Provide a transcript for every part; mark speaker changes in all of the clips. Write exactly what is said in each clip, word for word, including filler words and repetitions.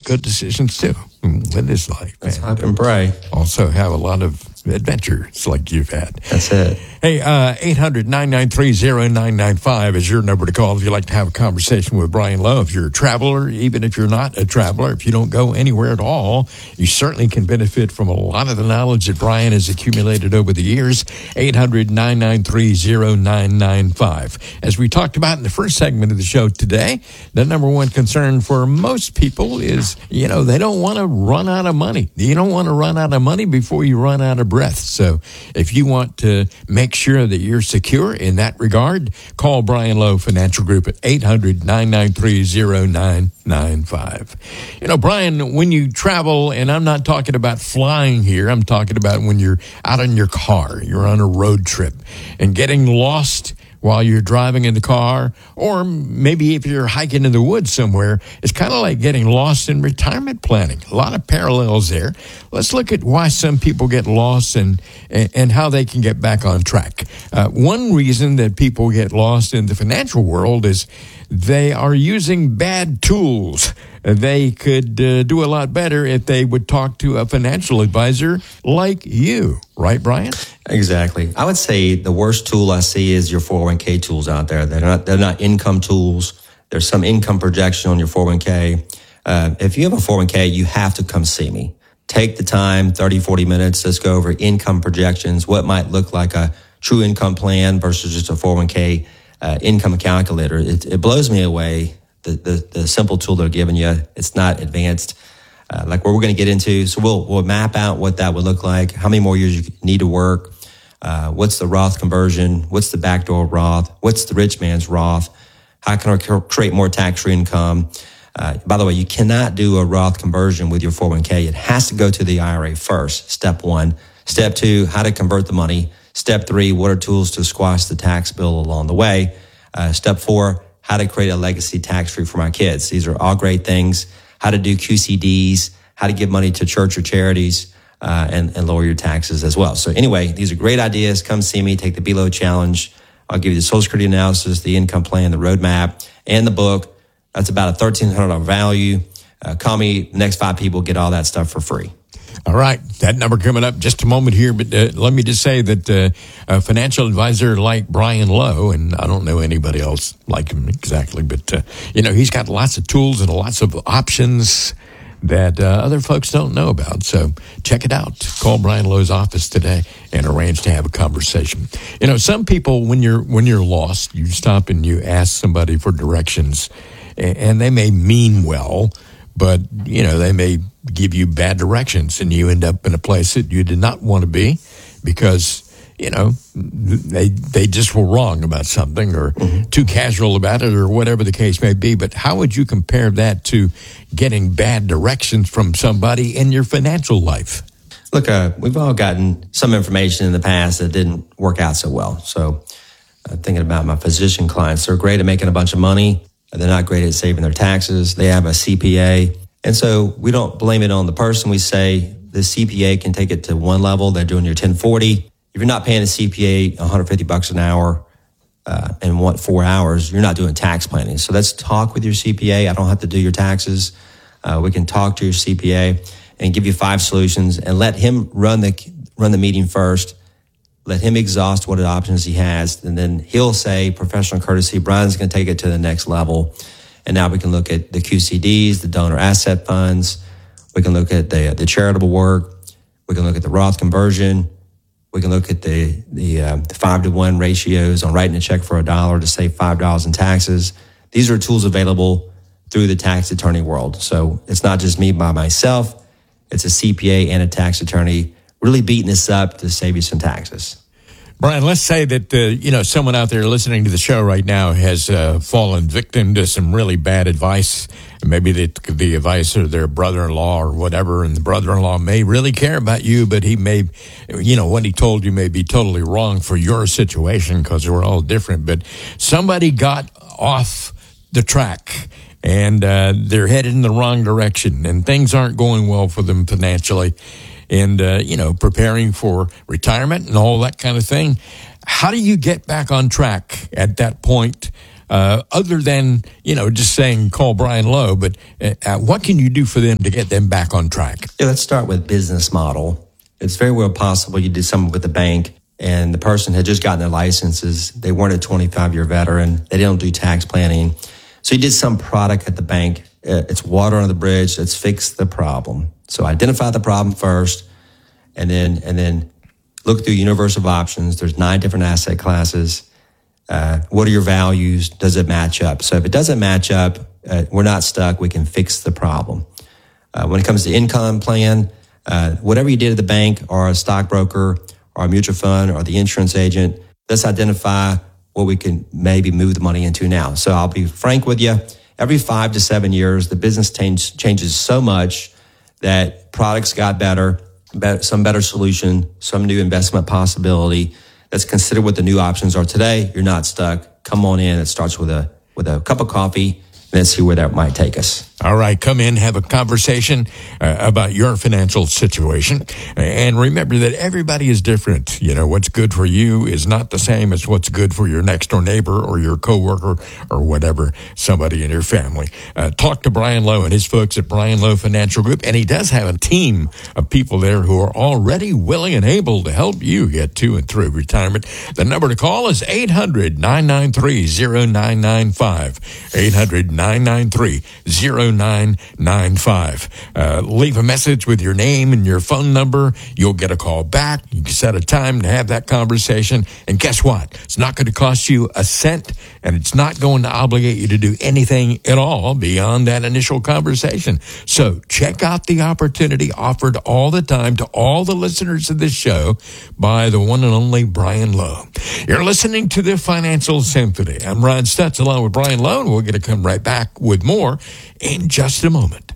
Speaker 1: good decisions too with his life.
Speaker 2: Let's hope and pray.
Speaker 1: Also have a lot of adventures like you've had.
Speaker 2: That's it.
Speaker 1: Hey, uh, eight hundred, nine nine three, oh nine nine five is your number to call if you'd like to have a conversation with Brian Lowe. If you're a traveler, even if you're not a traveler, if you don't go anywhere at all, you certainly can benefit from a lot of the knowledge that Brian has accumulated over the years. eight hundred, nine nine three, oh nine nine five. As we talked about in the first segment of the show today, the number one concern for most people is, you know, they don't want to run out of money. You don't want to run out of money before you run out of breath. So if you want to make sure that you're secure in that regard, call Brian Lowe Financial Group at eight hundred, nine nine three, oh nine nine five. You know, Brian, when you travel, and I'm not talking about flying here, I'm talking about when you're out in your car, you're on a road trip, and getting lost while you're driving in the car, or maybe if you're hiking in the woods somewhere, it's kind of like getting lost in retirement planning. A lot of parallels there. Let's look at why some people get lost and and, and how they can get back on track. Uh, one reason that people get lost in the financial world is they are using bad tools. They could uh, do a lot better if they would talk to a financial advisor like you. Right, Brian?
Speaker 2: Exactly. I would say the worst tool I see is your four oh one k tools out there. They're not, they're not income tools. There's some income projection on your four oh one k. Uh, if you have a four oh one k, you have to come see me. Take the time, thirty, forty minutes. Let's go over income projections, what might look like a true income plan versus just a four oh one k uh, income calculator. It, it blows me away. The, the, the simple tool they're giving you, it's not advanced, uh, like what we're going to get into. So we'll, we'll map out what that would look like, how many more years you need to work, uh, what's the Roth conversion, what's the backdoor Roth, what's the rich man's Roth, how can I create more tax-free income. Uh, by the way, you cannot do a Roth conversion with your four oh one k. It has to go to the I R A first, step one. Step two, how to convert the money. Step three, what are tools to squash the tax bill along the way. Uh, step four, how to create a legacy tax-free for my kids. These are all great things. How to do Q C Ds, how to give money to church or charities, uh, and, and lower your taxes as well. So anyway, these are great ideas. Come see me, take the B L O challenge. I'll give you the Social Security analysis, the income plan, the roadmap, and the book. That's about a thirteen hundred dollars value. Uh, call me, the next five people get all that stuff for free.
Speaker 1: All right, that number coming up just a moment here, but uh, let me just say that uh, a financial advisor like Brian Lowe, and I don't know anybody else like him exactly, but, uh, you know, he's got lots of tools and lots of options that uh, other folks don't know about. So check it out. Call Brian Lowe's office today and arrange to have a conversation. You know, some people, when you're when you're lost, you stop and you ask somebody for directions, and they may mean well, but, you know, they may give you bad directions and you end up in a place that you did not want to be because, you know, they they just were wrong about something or mm-hmm. too casual about it or whatever the case may be. But how would you compare that to getting bad directions from somebody in your financial life?
Speaker 2: Look, uh, we've all gotten some information in the past that didn't work out so well. So uh, thinking about my physician clients, they're great at making a bunch of money. They're not great at saving their taxes. They have a C P A. And so we don't blame it on the person. We say the C P A can take it to one level. They're doing your ten forty. If you're not paying a C P A one hundred fifty bucks an hour uh, and want four hours, you're not doing tax planning. So let's talk with your C P A. I don't have to do your taxes. Uh, we can talk to your C P A and give you five solutions and let him run the run the meeting first. Let him exhaust what options he has. And then he'll say, professional courtesy, Brian's going to take it to the next level. And now we can look at the Q C Ds, the donor asset funds. We can look at the the charitable work. We can look at the Roth conversion. We can look at the the, uh, the five to one ratios on writing a check for a dollar to save five dollars in taxes. These are tools available through the tax attorney world. So it's not just me by myself. It's a C P A and a tax attorney really beating this up to save you some taxes.
Speaker 1: Brian, let's say that, uh, you know, someone out there listening to the show right now has uh, fallen victim to some really bad advice. Maybe the, the advice of their brother-in-law or whatever, and the brother-in-law may really care about you, but he may, you know, what he told you may be totally wrong for your situation because we're all different. But somebody got off the track and uh, they're headed in the wrong direction and things aren't going well for them financially. And, uh, you know, preparing for retirement and all that kind of thing. How do you get back on track at that point uh, other than, you know, just saying call Brian Lowe, but uh, what can you do for them to get them back on track?
Speaker 2: Yeah, let's start with business model. It's very well possible you did something with the bank and the person had just gotten their licenses. They weren't a twenty-five year veteran. They don't do tax planning. So you did some product at the bank. It's water under the bridge. Let's fix the problem. So identify the problem first, and then and then look through universe of options. There's nine different asset classes. Uh, what are your values? Does it match up? So if it doesn't match up, uh, we're not stuck. We can fix the problem. Uh, when it comes to income plan, uh, whatever you did at the bank or a stockbroker or a mutual fund or the insurance agent, let's identify what we can maybe move the money into now. So I'll be frank with you. Every five to seven years, the business change, changes so much that products got better, better, some better solution, some new investment possibility. Let's consider what the new options are today. You're not stuck. Come on in. It starts with a with a cup of coffee. Let's see where that might take us.
Speaker 1: All right, come in, have a conversation uh, about your financial situation. And remember that everybody is different. You know, what's good for you is not the same as what's good for your next door neighbor or your coworker or whatever, somebody in your family. Uh, talk to Brian Lowe and his folks at Brian Lowe Financial Group. And he does have a team of people there who are already willing and able to help you get to and through retirement. The number to call is eight hundred, nine nine three, oh nine nine five. eight hundred, nine nine three, oh nine nine five. Uh, leave a message with your name and your phone number. You'll get a call back. You can set a time to have that conversation. And guess what? It's not going to cost you a cent, and it's not going to obligate you to do anything at all beyond that initial conversation. So check out the opportunity offered all the time to all the listeners of this show by the one and only Brian Lowe. You're listening to the Financial Symphony. I'm Ron Stutz along with Brian Lowe, and we're going to come right back with more in just a moment.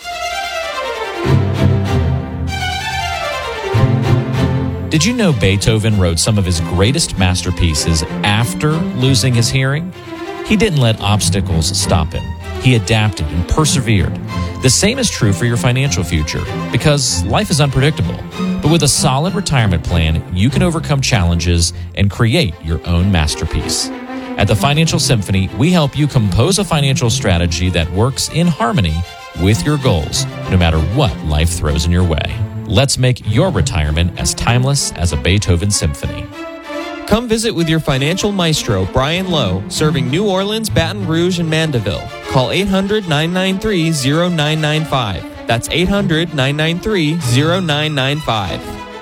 Speaker 3: Did you know Beethoven wrote some of his greatest masterpieces after losing his hearing? He didn't let obstacles stop him. He adapted and persevered. The same is true for your financial future, because life is unpredictable. But with a solid retirement plan, you can overcome challenges and create your own masterpiece. At the Financial Symphony, we help you compose a financial strategy that works in harmony with your goals, no matter what life throws in your way. Let's make your retirement as timeless as a Beethoven symphony.
Speaker 4: Come visit with your financial maestro, Brian Lowe, serving New Orleans, Baton Rouge, and Mandeville. Call eight hundred, nine nine three, oh nine nine five. That's eight hundred, nine nine three, oh nine nine five.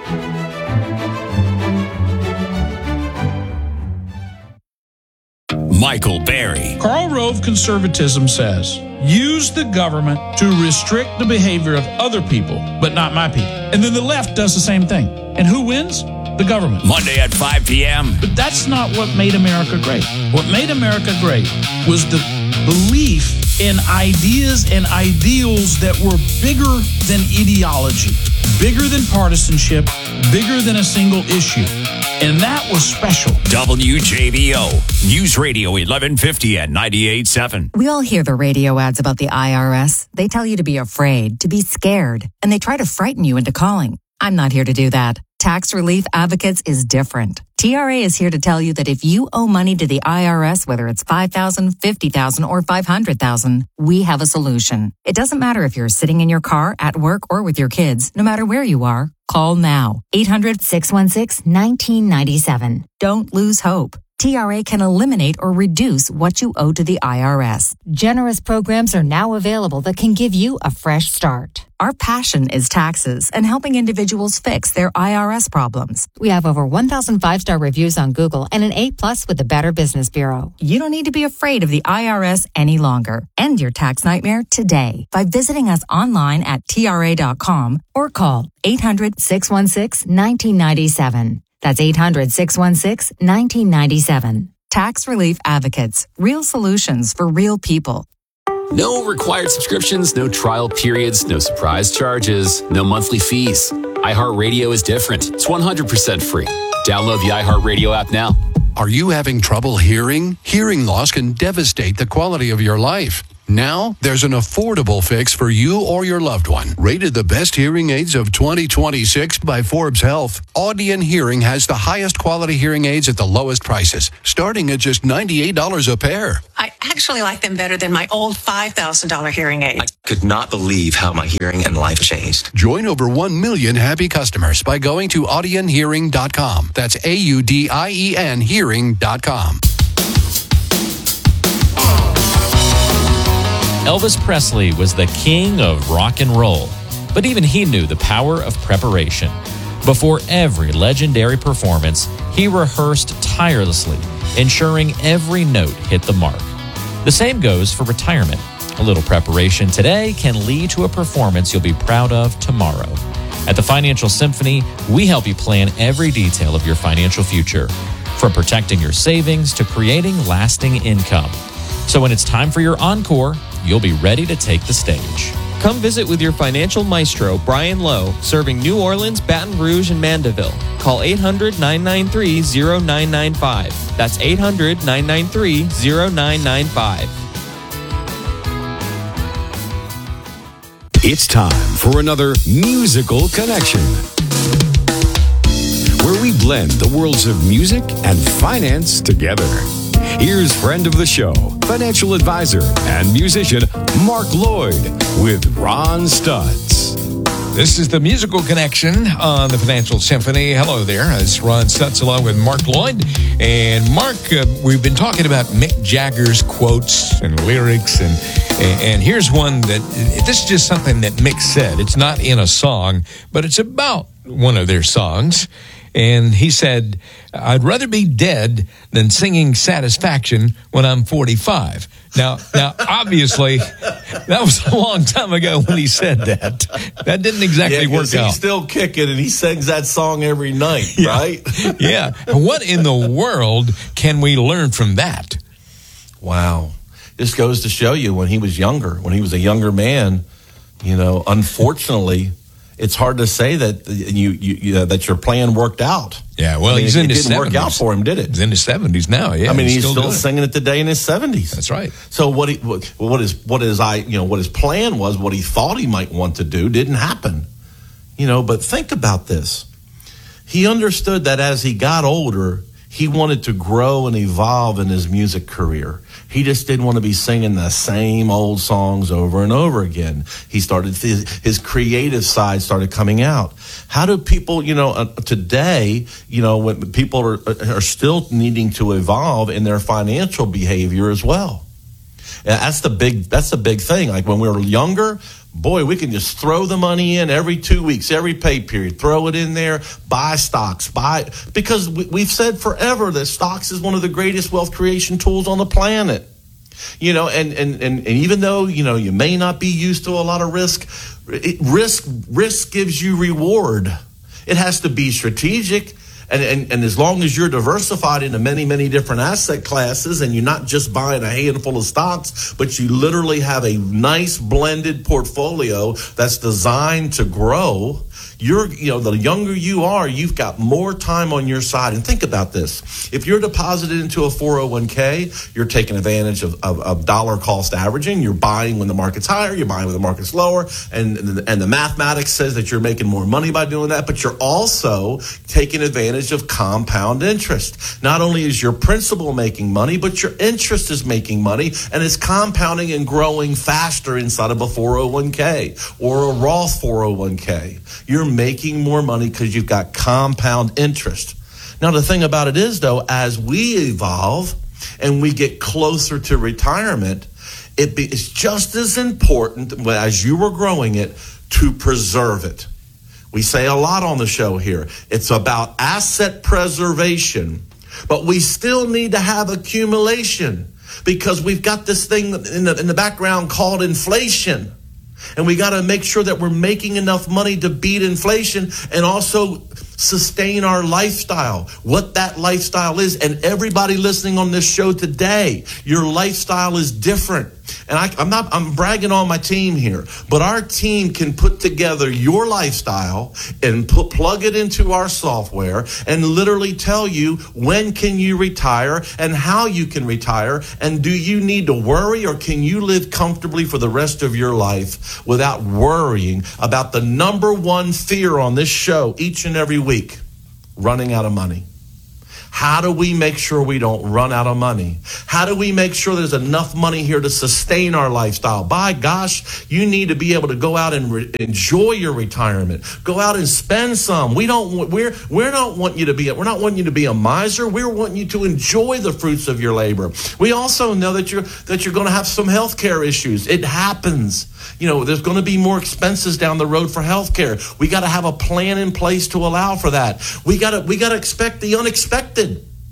Speaker 5: Michael Berry.
Speaker 6: Karl Rove conservatism says, use the government to restrict the behavior of other people, but not my people. And then the left does the same thing. And who wins? The government.
Speaker 5: Monday at five p.m.
Speaker 6: But that's not what made America great. What made America great was the belief in ideas and ideals that were bigger than ideology, bigger than partisanship, bigger than a single issue. And that was special.
Speaker 5: W J B O, News Radio eleven fifty at ninety-eight point seven.
Speaker 7: We all hear the radio ads about the I R S. They tell you to be afraid, to be scared, and they try to frighten you into calling. I'm not here to do that. Tax Relief Advocates is different. T R A is here to tell you that if you owe money to the I R S, whether it's five thousand dollars, fifty thousand dollars, or five hundred thousand dollars, we have a solution. It doesn't matter if you're sitting in your car, at work, or with your kids. No matter where you are, call now. eight hundred, six one six, one nine nine seven. Don't lose hope. T R A can eliminate or reduce what you owe to the I R S. Generous programs are now available that can give you a fresh start. Our passion is taxes and helping individuals fix their I R S problems. We have over one thousand five-star reviews on Google and an A plus with the Better Business Bureau. You don't need to be afraid of the I R S any longer. End your tax nightmare today by visiting us online at T R A dot com or call eight hundred, six one six, one nine nine seven. That's eight hundred, six one six, one nine nine seven. Tax Relief Advocates. Real solutions for real people.
Speaker 8: No required subscriptions, no trial periods, no surprise charges, no monthly fees. iHeartRadio is different. It's one hundred percent free. Download the iHeartRadio app now.
Speaker 9: Are you having trouble hearing? Hearing loss can devastate the quality of your life. Now, there's an affordable fix for you or your loved one. Rated the best hearing aids of twenty twenty-six by Forbes Health, Audion Hearing has the highest quality hearing aids at the lowest prices, starting at just ninety-eight dollars a pair.
Speaker 10: I actually like them better than my old five thousand dollars hearing aids.
Speaker 11: I could not believe how my hearing and life changed.
Speaker 9: Join over one million happy customers by going to audion hearing dot com. That's A U D I E N hearing dot com.
Speaker 3: Elvis Presley was the king of rock and roll, but even he knew the power of preparation. Before every legendary performance, he rehearsed tirelessly, ensuring every note hit the mark. The same goes for retirement. A little preparation today can lead to a performance you'll be proud of tomorrow. At the Financial Symphony, we help you plan every detail of your financial future, from protecting your savings to creating lasting income. So when it's time for your encore, you'll be ready to take the stage.
Speaker 4: Come visit with your financial maestro, Brian Lowe, serving New Orleans, Baton Rouge, and Mandeville. Call eight hundred, nine nine three, zero nine nine five. That's eight hundred, nine nine three, zero nine nine five.
Speaker 5: It's time for another Musical Connection, where we blend the worlds of music and finance together. Here's friend of the show, financial advisor and musician Mark Lloyd with Ron Stutz.
Speaker 1: This is the Musical Connection on the Financial Symphony. Hello there. It's Ron Stutz along with Mark Lloyd. And Mark, uh, we've been talking about Mick Jagger's quotes and lyrics. And, and here's one that, this is just something that Mick said. It's not in a song, but it's about one of their songs. And he said, I'd rather be dead than singing Satisfaction when I'm forty-five. Now, now, obviously, that was a long time ago when he said that. That didn't exactly
Speaker 12: yeah,
Speaker 1: work
Speaker 12: he's
Speaker 1: out.
Speaker 12: He's still kicking, and he sings that song every night,
Speaker 1: yeah.
Speaker 12: right?
Speaker 1: Yeah. What in the world can we learn from that?
Speaker 12: Wow. This goes to show you when he was younger, when he was a younger man, you know, unfortunately, it's hard to say that you, you, you uh, that your plan worked out.
Speaker 1: Yeah, well,
Speaker 12: I mean,
Speaker 1: he's
Speaker 12: it,
Speaker 1: in
Speaker 12: it
Speaker 1: his
Speaker 12: didn't
Speaker 1: seventies.
Speaker 12: work out for him, did it?
Speaker 1: He's in his seventies now. Yeah,
Speaker 12: I mean, he's, he's
Speaker 1: still,
Speaker 12: still singing it today in his seventies.
Speaker 1: That's right.
Speaker 12: So what he what, what is what is I you know what his plan was, what he thought he might want to do, didn't happen. You know, but think about this. He understood that as he got older, he wanted to grow and evolve in his music career. He just didn't want to be singing the same old songs over and over again. He started, his, his creative side started coming out. How do people, you know, uh, today, you know, when people are, are still needing to evolve in their financial behavior as well. And that's the big, that's the big thing. Like when we were younger, boy, we can just throw the money in every two weeks, every pay period, throw it in there, buy stocks, buy, because we, we've said forever that stocks is one of the greatest wealth creation tools on the planet. You know, and, and, and, and even though, you know, you may not be used to a lot of risk, it, risk, risk gives you reward. It has to be strategic. And, and, and as long as you're diversified into many, many different asset classes and you're not just buying a handful of stocks, but you literally have a nice blended portfolio that's designed to grow, you're, you know, the younger you are, you've got more time on your side. And think about this. If you're deposited into a four oh one k, you're taking advantage of, of, of dollar cost averaging. You're buying when the market's higher, you're buying when the market's lower. And, and the mathematics says that you're making more money by doing that, but you're also taking advantage of compound interest. Not only is your principal making money, but your interest is making money, and it's compounding and growing faster inside of a four oh one k or a Roth four oh one k. You're making more money because you've got compound interest. Now, the thing about it is, though, as we evolve and we get closer to retirement, it be, it's just as important as you were growing it to preserve it. We say a lot on the show here. It's about asset preservation, but we still need to have accumulation because we've got this thing in the, in the background called inflation. And we got to make sure that we're making enough money to beat inflation and also sustain our lifestyle, what that lifestyle is. And everybody listening on this show today, your lifestyle is different. and I, I'm not, I'm bragging on my team here, but our team can put together your lifestyle and put, plug it into our software and literally tell you when can you retire and how you can retire. And do you need to worry, or can you live comfortably for the rest of your life without worrying about the number one fear on this show each and every week? Running out of money. How do we make sure we don't run out of money? How do we make sure there's enough money here to sustain our lifestyle? By gosh, you need to be able to go out and re- enjoy your retirement. Go out and spend some. We don't. We're we're not want you to be. We're not wanting you to be a miser. We're wanting you to enjoy the fruits of your labor. We also know that you're that you're going to have some health care issues. It happens. You know, there's going to be more expenses down the road for health care. We got to have a plan in place to allow for that. We got to we got to expect the unexpected.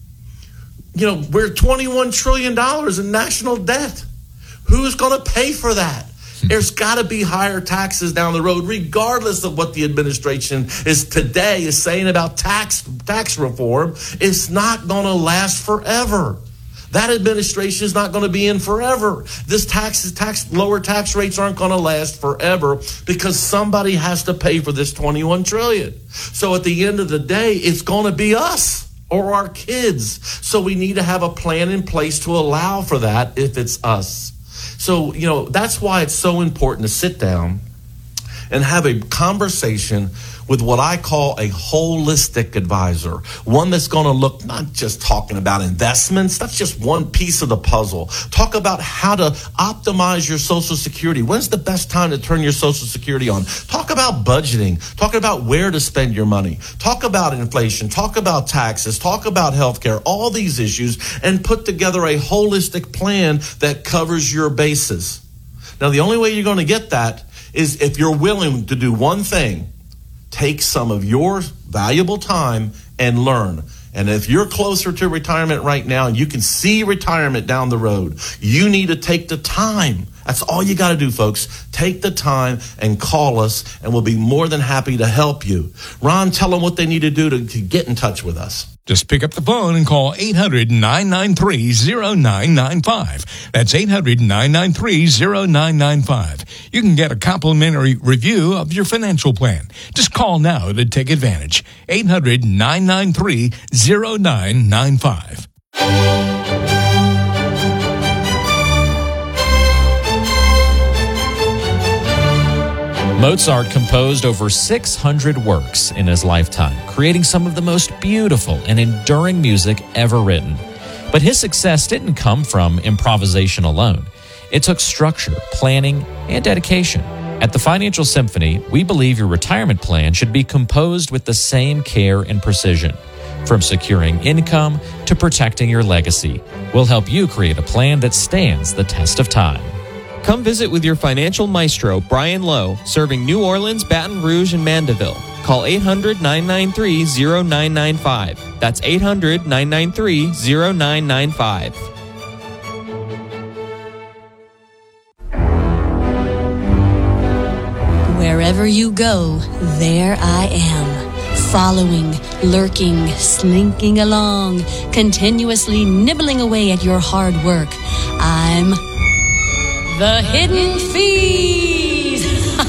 Speaker 12: You know, we're twenty-one trillion dollars in national debt. Who's going to pay for that? There's got to be higher taxes down the road, regardless of what the administration is today is saying about tax tax reform. It's not going to last forever. That administration is not going to be in forever. This tax, tax, lower tax rates aren't going to last forever because somebody has to pay for this twenty-one trillion dollars. So at the end of the day, it's going to be us or our kids. So we need to have a plan in place to allow for that if it's us. So, you know, that's why it's so important to sit down and have a conversation with what I call a holistic advisor, one that's going to look not just talking about investments. That's just one piece of the puzzle. Talk about how to optimize your Social Security. When's the best time to turn your Social Security on? Talk about budgeting. Talk about where to spend your money. Talk about inflation. Talk about taxes. Talk about healthcare, all these issues, and put together a holistic plan that covers your bases. Now, the only way you're going to get that is if you're willing to do one thing. Take some of your valuable time and learn. And if you're closer to retirement right now and you can see retirement down the road, you need to take the time. That's all you got to do, folks. Take the time and call us, and we'll be more than happy to help you. Ron, tell them what they need to do to, to get in touch with us.
Speaker 1: Just pick up the phone and call eight hundred, nine nine three, oh nine nine five. That's eight hundred, nine nine three, oh nine nine five. You can get a complimentary review of your financial plan. Just call now to take advantage. eight hundred, nine nine three, oh nine nine five.
Speaker 3: Mozart composed over six hundred works in his lifetime, creating some of the most beautiful and enduring music ever written. But his success didn't come from improvisation alone. It took structure, planning, and dedication. At the Financial Symphony, we believe your retirement plan should be composed with the same care and precision. From securing income to protecting your legacy, we'll help you create a plan that stands the test of time.
Speaker 4: Come visit with your financial maestro, Brian Lowe, serving New Orleans, Baton Rouge, and Mandeville. Call eight hundred, nine nine three, oh nine nine five. That's eight hundred, nine nine three, oh nine nine five.
Speaker 13: Wherever you go, there I am. Following, lurking, slinking along, continuously nibbling away at your hard work. I'm the Hidden Fees.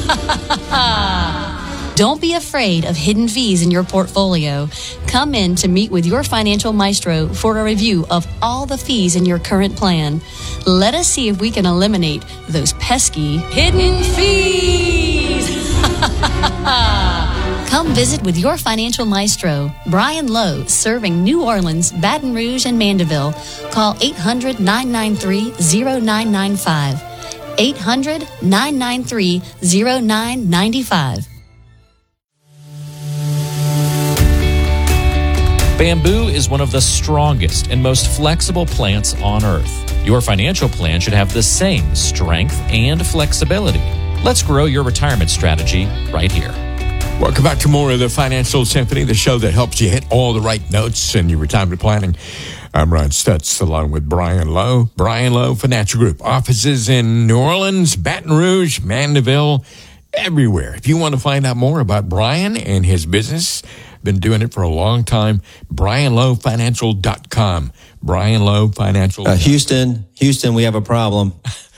Speaker 13: Don't be afraid of hidden fees in your portfolio. Come in to meet with your financial maestro for a review of all the fees in your current plan. Let us see if we can eliminate those pesky hidden fees. Come visit with your financial maestro, Brian Lowe, serving New Orleans, Baton Rouge, and Mandeville. Call eight hundred, nine nine three, oh nine nine five. eight hundred, nine nine three, oh nine nine five.
Speaker 3: Bamboo is one of the strongest and most flexible plants on earth. Your financial plan should have the same strength and flexibility. Let's grow your retirement strategy right here.
Speaker 1: Welcome back to more of the Financial Symphony, the show that helps you hit all the right notes in your retirement planning. I'm Ron Stutz, along with Brian Lowe. Brian Lowe Financial Group. Offices in New Orleans, Baton Rouge, Mandeville, everywhere. If you want to find out more about Brian and his business, been doing it for a long time, brian lowe financial dot com. Brian Lowe Financial.
Speaker 2: Uh, Houston, Houston, we have a problem.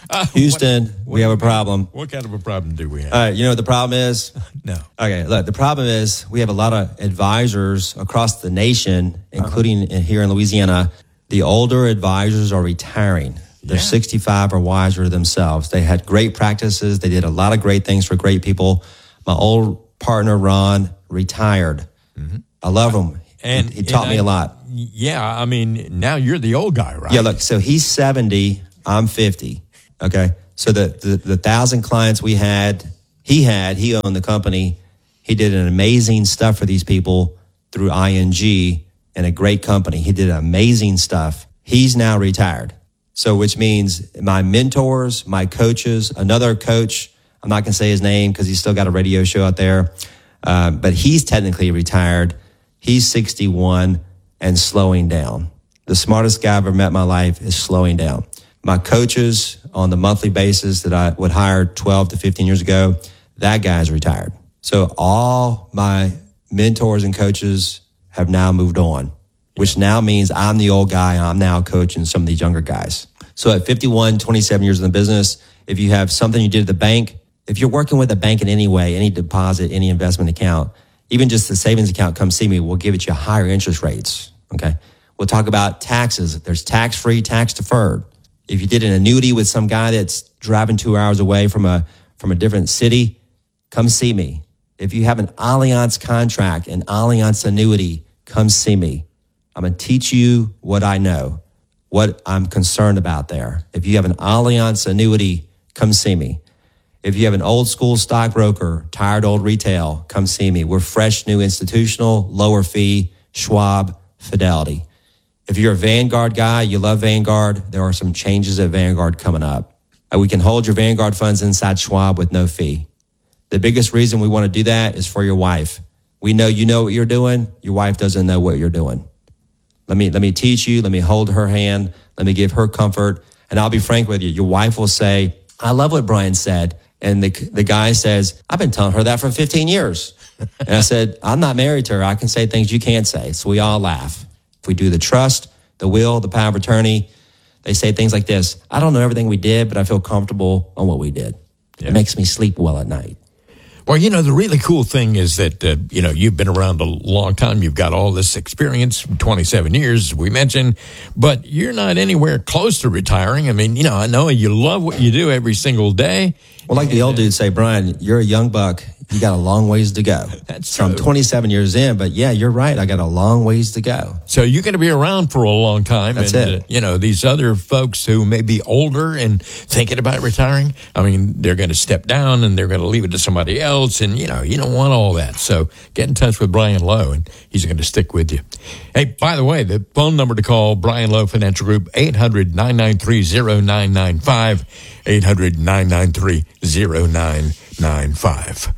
Speaker 1: Uh,
Speaker 2: Houston,
Speaker 1: what, what,
Speaker 2: we have a problem.
Speaker 1: What kind of a problem do we have?
Speaker 2: All right, you know what the problem is?
Speaker 1: No.
Speaker 2: Okay, look, the problem is we have a lot of advisors across the nation, including uh-huh. here in Louisiana. The older advisors are retiring. They're yeah. sixty-five or wiser themselves. They had great practices. They did a lot of great things for great people. My old partner, Ron, retired. Mm-hmm. I love him. And he, he taught and me
Speaker 1: I,
Speaker 2: a lot.
Speaker 1: Yeah, I mean, now you're the old guy, right?
Speaker 2: Yeah, look, so he's seventy, I'm fifty, okay? So the, the, the thousand clients we had, he had, he owned the company. He did an amazing stuff for these people through I N G and a great company. He did amazing stuff. He's now retired. So which means my mentors, my coaches, another coach, I'm not going to say his name because he's still got a radio show out there, uh, but he's technically retired. He's sixty-one and slowing down. The smartest guy I've ever met in my life is slowing down. My coaches on the monthly basis that I would hire twelve to fifteen years ago, that guy's retired. So all my mentors and coaches have now moved on, which now means I'm the old guy. I'm now coaching some of these younger guys. So at fifty-one, twenty-seven years in the business, if you have something you did at the bank, if you're working with a bank in any way, any deposit, any investment account, even just the savings account, come see me. We'll give it you higher interest rates. Okay. We'll talk about taxes. There's tax-free, tax-deferred. If you did an annuity with some guy that's driving two hours away from a from a different city, come see me. If you have an Allianz contract, an Allianz annuity, come see me. I'm going to teach you what I know, what I'm concerned about there. If you have an Allianz annuity, come see me. If you have an old school stockbroker, tired old retail, come see me. We're fresh, new institutional, lower fee, Schwab, Fidelity. If you're a Vanguard guy, you love Vanguard, there are some changes at Vanguard coming up. We can hold your Vanguard funds inside Schwab with no fee. The biggest reason we want to do that is for your wife. We know you know what you're doing. Your wife doesn't know what you're doing. Let me, let me teach you. Let me hold her hand. Let me give her comfort. And I'll be frank with you. Your wife will say, I love what Brian said. And the, the guy says, I've been telling her that for fifteen years. And I said, I'm not married to her. I can say things you can't say. So we all laugh. If we do the trust, the will, the power of attorney, they say things like this. I don't know everything we did, but I feel comfortable on what we did. Yeah. It makes me sleep well at night.
Speaker 1: Well, you know, the really cool thing is that, uh, you know, you've been around a long time. You've got all this experience, twenty-seven years, as we mentioned, but you're not anywhere close to retiring. I mean, you know, I know you love what you do every single day.
Speaker 2: Well, like the old dude say, Brian, you're a young buck. You got a long ways to go.
Speaker 1: That's
Speaker 2: so
Speaker 1: true.
Speaker 2: I'm twenty-seven years in, but yeah, you're right. I got a long ways to go.
Speaker 1: So you're going to be around for a long time.
Speaker 2: That's
Speaker 1: and,
Speaker 2: it.
Speaker 1: Uh, you know, these other folks who may be older and thinking about retiring, I mean, they're going to step down and they're going to leave it to somebody else. And, you know, you don't want all that. So get in touch with Brian Lowe and he's going to stick with you. Hey, by the way, the phone number to call Brian Lowe Financial Group, eight hundred, nine nine three, zero nine nine five, eight hundred, nine nine three, zero nine nine five.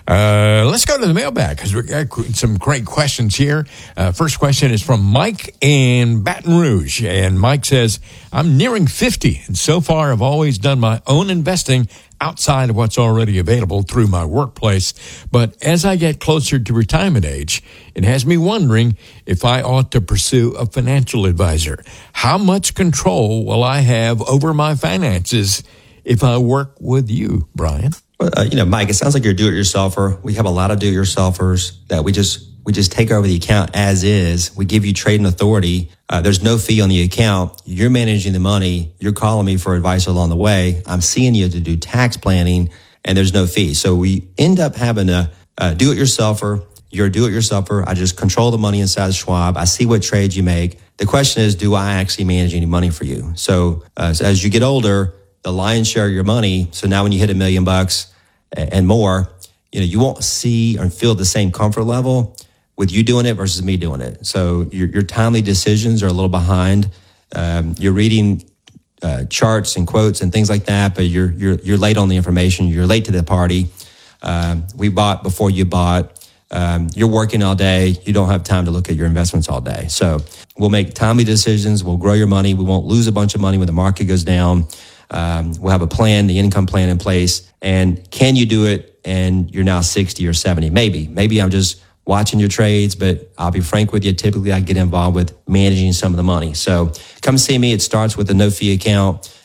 Speaker 1: Uh, let's go to the mailbag because we got some great questions here. Uh, first question is from Mike in Baton Rouge. And Mike says, I'm nearing fifty, and so far I've always done my own investing outside of what's already available through my workplace. But as I get closer to retirement age, it has me wondering if I ought to pursue a financial advisor. How much control will I have over my finances if I work with you, Brian?
Speaker 2: Well, uh, you know, Mike, it sounds like you're a do-it-yourselfer. We have a lot of do-it-yourselfers that we just we just take over the account as is. We give you trading authority. Uh, there's no fee on the account. You're managing the money. You're calling me for advice along the way. I'm seeing you to do tax planning, and there's no fee. So we end up having a, a do-it-yourselfer. You're a do-it-yourselfer. I just control the money inside Schwab. I see what trades you make. The question is, do I actually manage any money for you? So, uh, so as you get older, the lion's share of your money. So now when you hit a million bucks and more, you know, you won't see or feel the same comfort level with you doing it versus me doing it. So your, your timely decisions are a little behind. Um, you're reading uh, charts and quotes and things like that, but you're you're you're late on the information. You're late to the party. Um, we bought before you bought. Um, you're working all day. You don't have time to look at your investments all day. So we'll make timely decisions. We'll grow your money. We won't lose a bunch of money when the market goes down. Um, we'll have a plan, the income plan in place. And can you do it and you're now sixty or seventy? Maybe. Maybe I'm just watching your trades, but I'll be frank with you. Typically, I get involved with managing some of the money. So come see me. It starts with a no-fee account.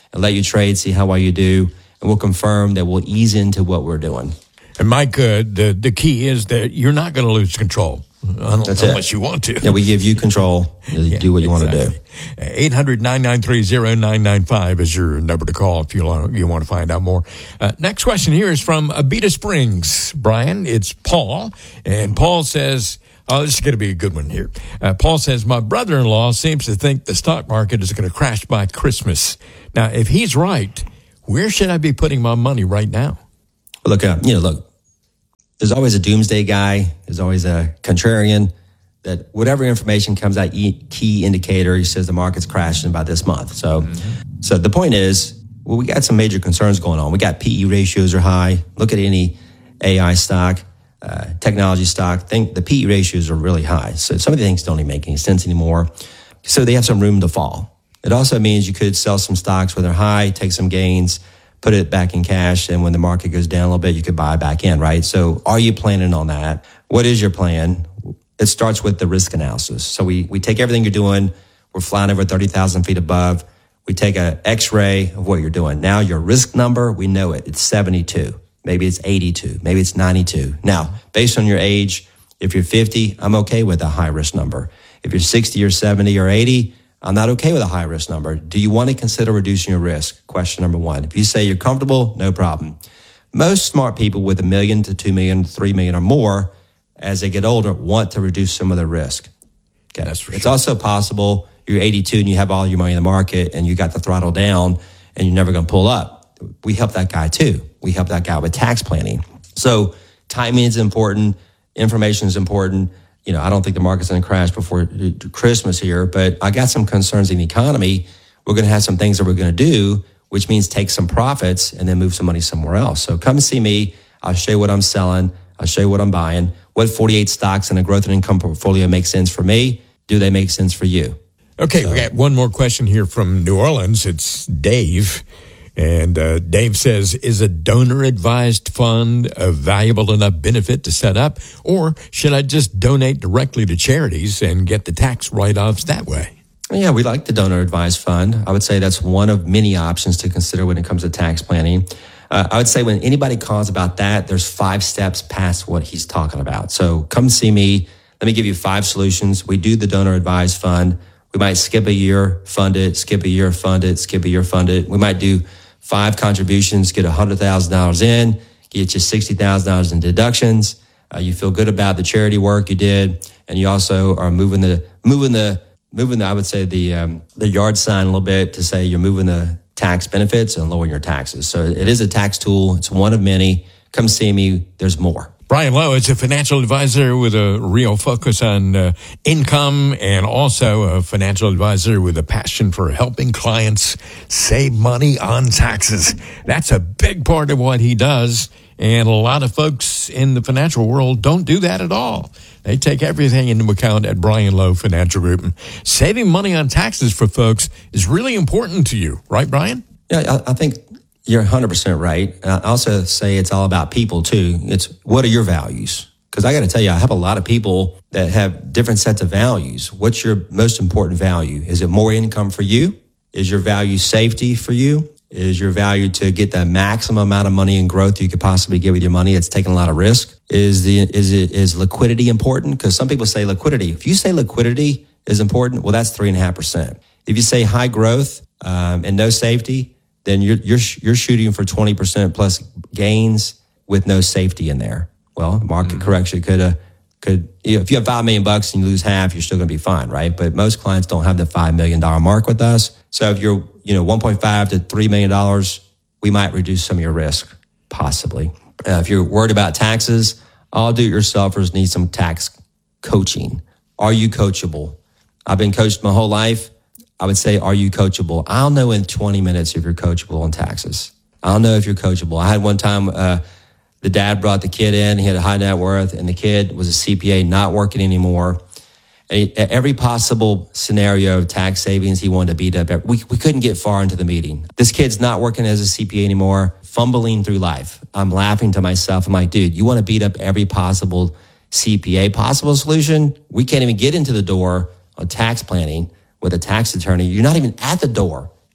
Speaker 2: and let you trade, see how well you do, and we'll confirm that we'll ease into what we're doing.
Speaker 1: And Mike, uh, the, the key is that you're not going to lose control. Unless
Speaker 2: That's
Speaker 1: you want to.
Speaker 2: Yeah, we give you control. You
Speaker 1: yeah,
Speaker 2: do what you exactly. want to do.
Speaker 1: eight hundred, nine nine three, oh nine nine five is your number to call if you want, you want to find out more. Uh, next question here is from Abita Springs. Brian, it's Paul. And Paul says, oh, this is going to be a good one here. Uh, Paul says, my brother-in-law seems to think the stock market is going to crash by Christmas. Now, if he's right, where should I be putting my money right now?
Speaker 2: Look, uh, you know, look. There's always a doomsday guy. There's always a contrarian that whatever information comes out, key indicator, he says the market's crashing by this month. So, mm-hmm. so the point is, well, we got some major concerns going on. We got P E ratios are high. Look at any A I stock, uh, technology stock. Think the P E ratios are really high. So some of the things don't even make any sense anymore. So they have some room to fall. It also means you could sell some stocks when they're high, take some gains, put it back in cash, and when the market goes down a little bit, you could buy back in, right? So are you planning on that? What is your plan? It starts with the risk analysis. So we we take everything you're doing. We're flying over thirty thousand feet above. We take an x-ray of what you're doing. Now your risk number, we know it. It's seventy-two. Maybe it's eighty-two. Maybe it's ninety-two. Now, based on your age, if you're fifty, I'm okay with a high risk number. If you're sixty or seventy or eighty, I'm not okay with a high risk number. Do you want to consider reducing your risk? Question number one. If you say you're comfortable, no problem. Most smart people with a million to two million, three million or more, as they get older, want to reduce some of their risk. Okay.
Speaker 1: That's for
Speaker 2: It's
Speaker 1: sure.
Speaker 2: also possible you're eighty-two and you have all your money in the market and you got the throttle down and you're never going to pull up. We help that guy too. We help that guy with tax planning. So timing is important. Information is important. You know, I don't think the market's going to crash before Christmas here, but I got some concerns in the economy. We're going to have some things that we're going to do, which means take some profits and then move some money somewhere else. So come see me. I'll show you what I'm selling. I'll show you what I'm buying. What forty-eight stocks in a growth and income portfolio make sense for me? Do they make sense for you?
Speaker 1: Okay,
Speaker 2: so,
Speaker 1: we got one more question here from New Orleans. It's Dave. And uh, Dave says, is a donor-advised fund a valuable enough benefit to set up? Or should I just donate directly to charities and get the tax write-offs that way?
Speaker 2: Yeah, we like the donor-advised fund. I would say that's one of many options to consider when it comes to tax planning. Uh, I would say when anybody calls about that, there's five steps past what he's talking about. So come see me. Let me give you five solutions. We do the donor-advised fund. We might skip a year, fund it, skip a year, fund it, skip a year, fund it. We might do five contributions, get one hundred thousand dollars in, get you sixty thousand dollars in deductions. Uh, you feel good about the charity work you did, and you also are moving the moving the moving the I would say the um, the yard sign a little bit to say you're moving the tax benefits and lowering your taxes. So it is a tax tool. It's one of many. Come see me. There's more.
Speaker 1: Brian Lowe is a financial advisor with a real focus on uh, income and also a financial advisor with a passion for helping clients save money on taxes. That's a big part of what he does. And a lot of folks in the financial world don't do that at all. They take everything into account at Brian Lowe Financial Group. And saving money on taxes for folks is really important to you, right, Brian?
Speaker 2: Yeah, I, I think you're one hundred percent right. I also say it's all about people too. It's what are your values? Because I got to tell you, I have a lot of people that have different sets of values. What's your most important value? Is it more income for you? Is your value safety for you? Is your value to get the maximum amount of money and growth you could possibly get with your money? It's taking a lot of risk. Is the is it is liquidity important? Because some people say liquidity. If you say liquidity is important, well, that's three and a half percent. If you say high growth um, and no safety, then you're you're you're shooting for twenty percent plus gains with no safety in there. Well, market mm-hmm. correction could uh, could you know, if you have five million bucks and you lose half, you're still going to be fine, right? But most clients don't have the five million dollar mark with us. So if you're you know one point five to three million dollars, we might reduce some of your risk, possibly. Uh, if you're worried about taxes, all do-it-yourselfers need some tax coaching. Are you coachable? I've been coached my whole life. I would say, are you coachable? I'll know in twenty minutes if you're coachable on taxes. I'll know if you're coachable. I had one time, uh, the dad brought the kid in. He had a high net worth, and the kid was a C P A, not working anymore. And he, every possible scenario of tax savings, he wanted to beat up. We, we couldn't get far into the meeting. This kid's not working as a C P A anymore, fumbling through life. I'm laughing to myself. I'm like, dude, you want to beat up every possible C P A possible solution? We can't even get into the door on tax planning with a tax attorney. You're not even at the door.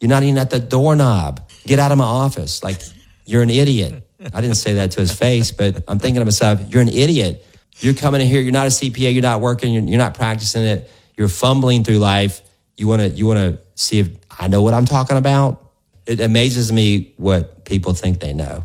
Speaker 2: You're not even at the doorknob. Get out of my office. Like, you're an idiot. I didn't say that to his face, but I'm thinking to myself, you're an idiot. You're coming in here. You're not a C P A. You're not working. You're, you're not practicing it. You're fumbling through life. You want to you want to see if I know what I'm talking about? It amazes me what people think they know.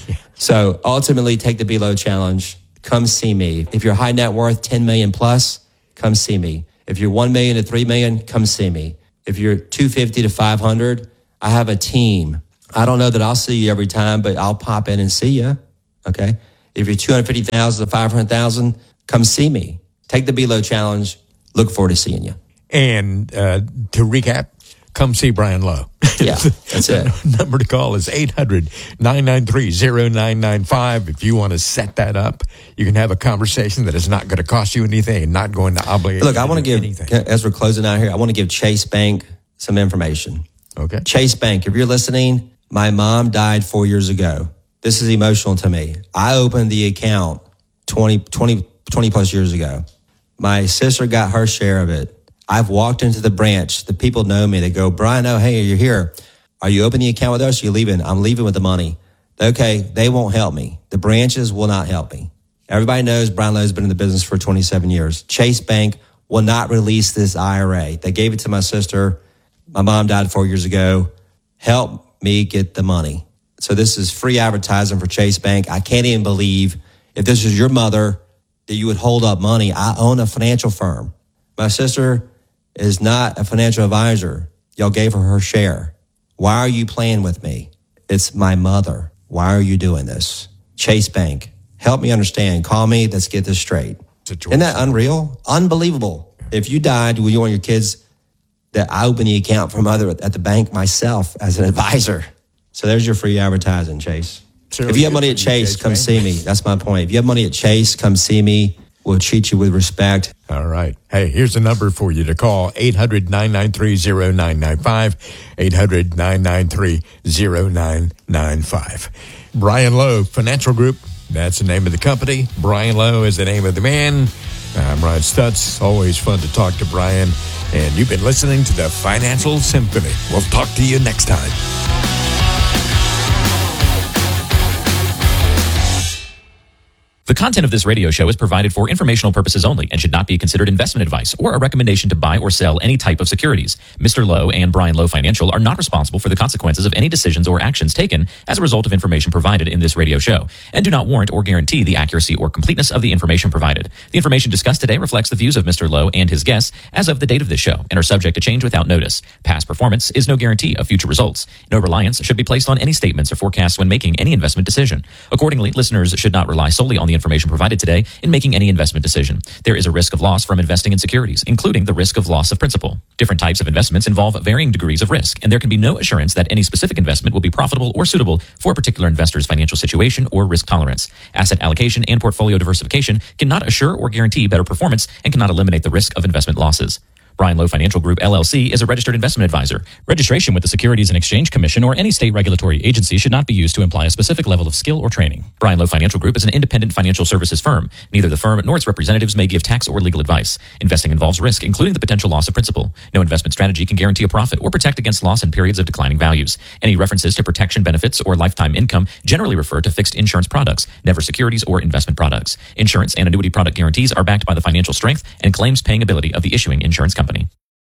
Speaker 2: So ultimately, take the Be Low challenge. Come see me. If you're high net worth, ten million plus, come see me. If you're one million to three million, come see me. If you're two fifty to five hundred, I have a team. I don't know that I'll see you every time, but I'll pop in and see you. Okay. If you're two hundred fifty thousand to five hundred thousand, come see me. Take the Be Low challenge. Look forward to seeing you.
Speaker 1: And uh, to recap, come see Brian Lowe.
Speaker 2: Yeah, that's it.
Speaker 1: The number to call is eight hundred, nine nine three, zero nine nine five. If you want to set that up, you can have a conversation that is not going to cost you anything and not going to obligate
Speaker 2: Look,
Speaker 1: you
Speaker 2: I want to give,
Speaker 1: anything.
Speaker 2: as we're closing out here, I want to give Chase Bank some information.
Speaker 1: Okay.
Speaker 2: Chase Bank, if you're listening, my mom died four years ago. This is emotional to me. I opened the account twenty, twenty, twenty plus years ago. My sister got her share of it. I've walked into the branch. The people know me. They go, Brian, oh, hey, you're here. Are you opening the account with us? Are you leaving? I'm leaving with the money. Okay, they won't help me. The branches will not help me. Everybody knows Brian Lowe's been in the business for twenty-seven years. Chase Bank will not release this I R A. They gave it to my sister. My mom died four years ago. Help me get the money. So this is free advertising for Chase Bank. I can't even believe if this is your mother that you would hold up money. I own a financial firm. My sister is not a financial advisor. Y'all gave her her share. Why are you playing with me? It's my mother. Why are you doing this? Chase Bank, help me understand. Call me. Let's get this straight. Isn't that unreal? Unbelievable. If you died, will you want your kids that I open the account from other at the bank myself as an advisor? So there's your free advertising, Chase. Sure, if you have money at Chase, Chase come Bank. See me. That's my point. If you have money at Chase, come see me. We'll treat you with respect.
Speaker 1: All right. Hey, here's a number for you to call, eight hundred, nine nine three, zero nine nine five, eight hundred, nine nine three, zero nine nine five. Brian Lowe Financial Group, that's the name of the company. Brian Lowe is the name of the man. I'm Ron Stutz. Always fun to talk to Brian. And you've been listening to the Financial Symphony. We'll talk to you next time.
Speaker 3: The content of this radio show is provided for informational purposes only and should not be considered investment advice or a recommendation to buy or sell any type of securities. Mister Lowe and Brian Lowe Financial are not responsible for the consequences of any decisions or actions taken as a result of information provided in this radio show and do not warrant or guarantee the accuracy or completeness of the information provided. The information discussed today reflects the views of Mister Lowe and his guests as of the date of this show and are subject to change without notice. Past performance is no guarantee of future results. No reliance should be placed on any statements or forecasts when making any investment decision. Accordingly, listeners should not rely solely on the information provided today in making any investment decision. There is a risk of loss from investing in securities, including the risk of loss of principal. Different types of investments involve varying degrees of risk, and there can be no assurance that any specific investment will be profitable or suitable for a particular investor's financial situation or risk tolerance. Asset allocation and portfolio diversification cannot assure or guarantee better performance and cannot eliminate the risk of investment losses. Brian Lowe Financial Group, L L C, is a registered investment advisor. Registration with the Securities and Exchange Commission or any state regulatory agency should not be used to imply a specific level of skill or training. Brian Lowe Financial Group is an independent financial services firm. Neither the firm nor its representatives may give tax or legal advice. Investing involves risk, including the potential loss of principal. No investment strategy can guarantee a profit or protect against loss in periods of declining values. Any references to protection benefits or lifetime income generally refer to fixed insurance products, never securities or investment products. Insurance and annuity product guarantees are backed by the financial strength and claims paying ability of the issuing insurance company.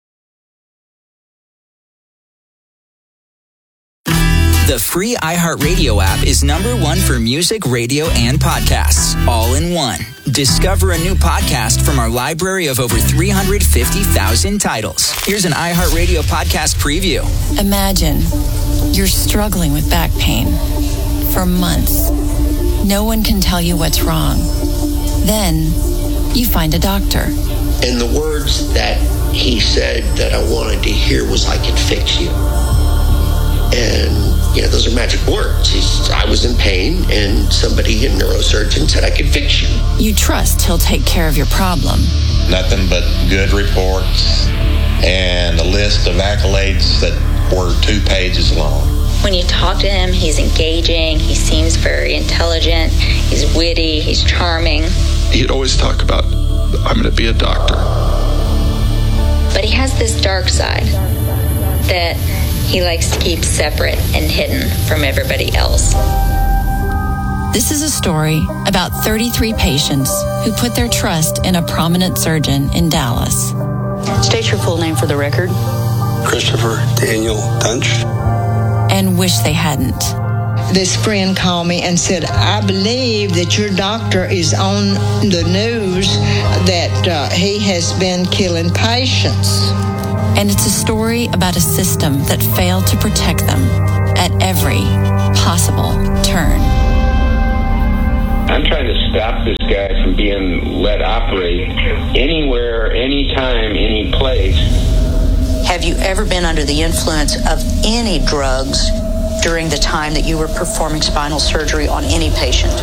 Speaker 14: The free iHeartRadio app is number one for music, radio, and podcasts, all in one. Discover a new podcast from our library of over three hundred fifty thousand titles. Here's an iHeartRadio podcast preview.
Speaker 15: Imagine you're struggling with back pain for months. No one can tell you what's wrong. Then you find a doctor.
Speaker 16: And the words that he said that I wanted to hear was, "I can fix you." And, you know, those are magic words. He's, I was in pain, and somebody, a neurosurgeon, said, "I can fix you."
Speaker 15: You trust he'll take care of your problem.
Speaker 17: Nothing but good reports and a list of accolades that were two pages long.
Speaker 18: When you talk to him, he's engaging, he seems very intelligent, he's witty, he's charming.
Speaker 19: He'd always talk about, "I'm going to be a doctor."
Speaker 18: But he has this dark side that he likes to keep separate and hidden from everybody else.
Speaker 15: This is a story about thirty-three patients who put their trust in a prominent surgeon in Dallas.
Speaker 20: State your full name for the record.
Speaker 21: Christopher Daniel Dunch.
Speaker 15: And wish they hadn't.
Speaker 22: This friend called me and said, I believe that your doctor is on the news that uh, he has been killing patients.
Speaker 15: And it's a story about a system that failed to protect them at every possible turn.
Speaker 23: I'm trying to stop this guy from being let operate anywhere, anytime, any place.
Speaker 20: Have you ever been under the influence of any drugs during the time that you were performing spinal surgery on any patient?